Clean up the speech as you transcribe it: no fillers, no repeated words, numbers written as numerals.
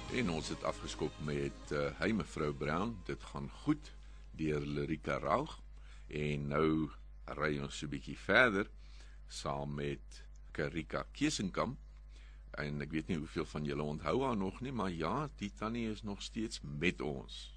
En ons het afgeskop met Hey Mevrou Brown, dit gaan goed, deur Lirika Raug. En nou ry ons so 'n bietjie verder, saam met Karika Keesenkamp. En ek weet nie hoeveel van julle onthou haar nog nie, maar ja, die tannie is nog steeds met ons.